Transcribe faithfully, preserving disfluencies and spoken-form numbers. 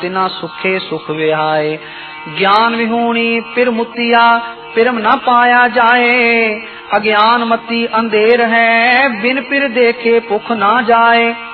तिना सुखे सुख विहाए। ज्ञान विहूणी पिर मुतिया पिरम न पाया जाए। अज्ञान मति अंधेर है बिन पिर देखे पुख ना जाए।